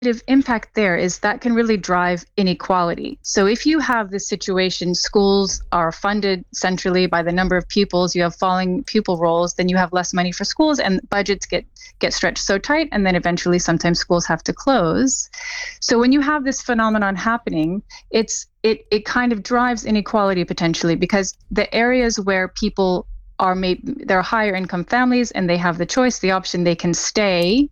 impact there is that can really drive inequality. So if you have this situation, schools are funded centrally by the number of pupils, you have falling pupil rolls, then you have less money for schools and budgets get stretched so tight, and then eventually sometimes schools have to close. So when you have this phenomenon happening, it kind of drives inequality potentially, because the areas where people are they're higher income families and they have the choice, the option, they can stay,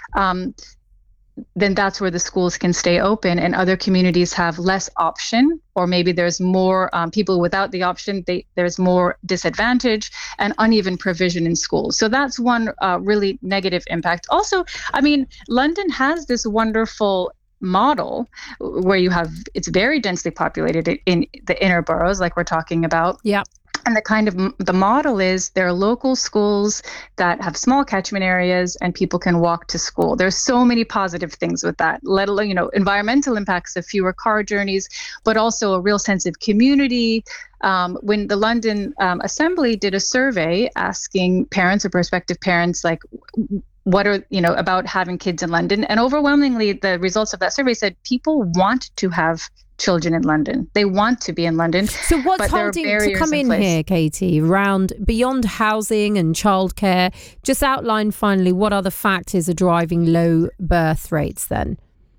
then that's where the schools can stay open, and other communities have less option, or maybe there's more people without the option, there's more disadvantage and uneven provision in schools. So that's one really negative impact. Also, I mean, London has this wonderful model where it's very densely populated in the inner boroughs, like we're talking about. Yeah. And the model is there are local schools that have small catchment areas and people can walk to school. There's so many positive things with that, let alone, environmental impacts of fewer car journeys, but also a real sense of community. When the London Assembly did a survey asking parents or prospective parents, like, what are, about having kids in London, and overwhelmingly the results of that survey said people want to have children in London. They want to be in London. So what's holding to come in here, Katie, around beyond housing and childcare? Just outline finally what other factors are driving low birth rates then?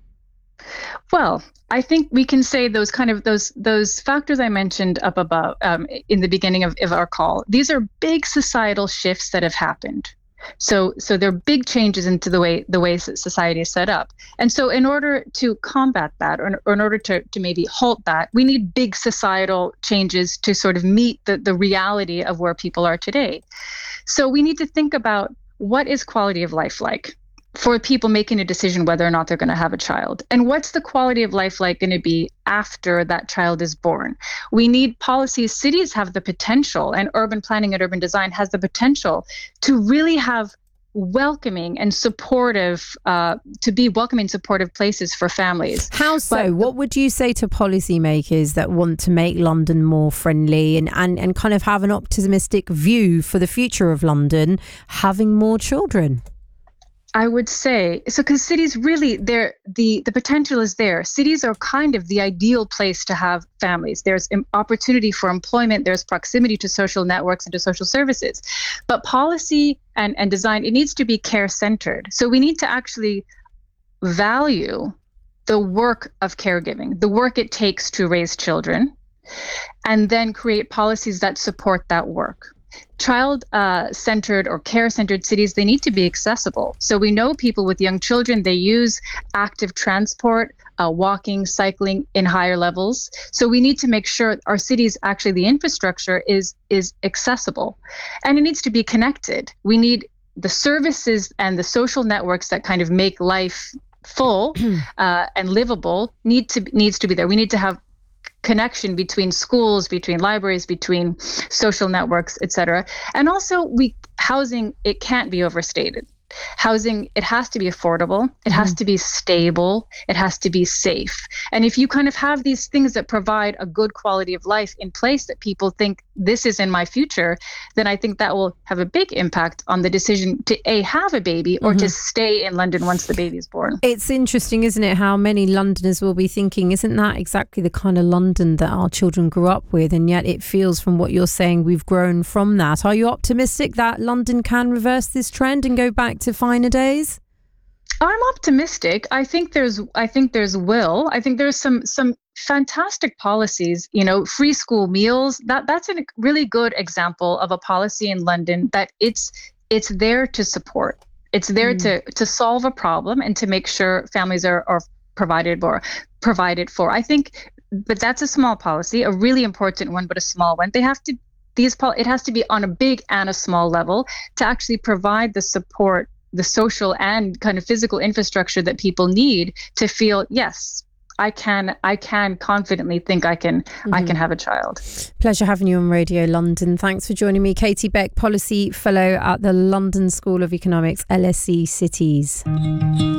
Well, I think we can say those factors I mentioned up above in the beginning of our call. These are big societal shifts that have happened. So there are big changes into the way society is set up. And so in order to combat that, or in order to maybe halt that, we need big societal changes to sort of meet the reality of where people are today. So we need to think about what is quality of life like for people making a decision whether or not they're going to have a child. And what's the quality of life like going to be after that child is born? We need policies. Cities have the potential, and urban planning and urban design has the potential to really have welcoming and supportive, supportive places for families. How so? What would you say to policymakers that want to make London more friendly and kind of have an optimistic view for the future of London having more children? I would say, because cities really, the potential is there. Cities are kind of the ideal place to have families. There's opportunity for employment, there's proximity to social networks and to social services. But policy and design, it needs to be care-centered. So we need to actually value the work of caregiving, the work it takes to raise children, and then create policies that support that work. Child-centered or care-centered cities, they need to be accessible. So we know people with young children, they use active transport, walking, cycling in higher levels. So we need to make sure our cities, actually the infrastructure is accessible, and it needs to be connected. We need the services and the social networks that kind of make life full and livable needs to be there. We need to have connection between schools, between libraries, between social networks, etc. And also, housing, it can't be overstated. Housing, it has to be affordable, it has to be stable, it has to be safe. And if you kind of have these things that provide a good quality of life in place that people think this is in my future, then I think that will have a big impact on the decision to have a baby or to stay in London once the baby is born. It's interesting, isn't it, how many Londoners will be thinking, isn't that exactly the kind of London that our children grew up with? And yet it feels from what you're saying, we've grown from that. Are you optimistic that London can reverse this trend and go back to finer days? I'm optimistic. I think there's will. I think there's some fantastic policies, free school meals. That's a really good example of a policy in London that it's there to support. It's there to solve a problem and to make sure families are provided for. I think, but that's a small policy, a really important one, but a small one. It has to be on a big and a small level to actually provide the support, the social and kind of physical infrastructure that people need to feel, yes, I can confidently think I can have a child. Pleasure having you on Radio London. Thanks for joining me. Katie Beck, Policy Fellow at the London School of Economics, LSE Cities.